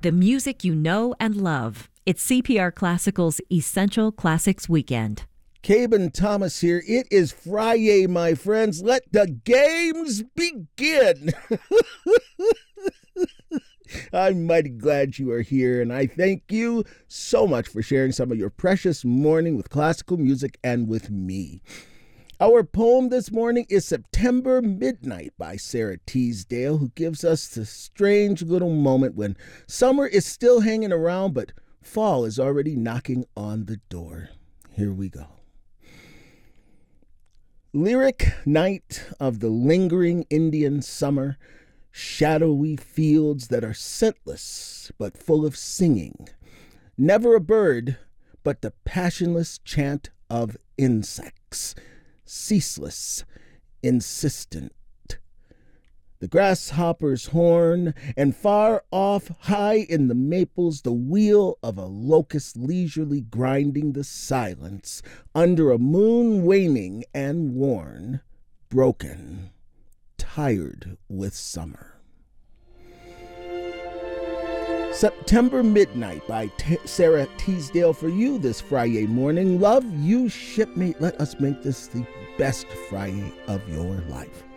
the music you know and love. It's CPR Classical's Essential Classics Weekend. Caben Thomas here. It is Friday, my friends. Let the games begin. I'm mighty glad you are here, and I thank you so much for sharing some of your precious morning with classical music and with me. Our poem this morning is September Midnight by Sarah Teasdale, who gives us the strange little moment when summer is still hanging around, but fall is already knocking on the door. Here we go. Lyric night of the lingering Indian summer, shadowy fields that are scentless but full of singing. Never a bird, but the passionless chant of insects. Ceaseless, insistent. The grasshopper's horn, and far off, high in the maples, the wheel of a locust leisurely grinding the silence under a moon waning and worn, broken, tired with summer. September Midnight by Sarah Teasdale for you this Friday morning. Love you, shipmate. Let us make this the best Friday of your life.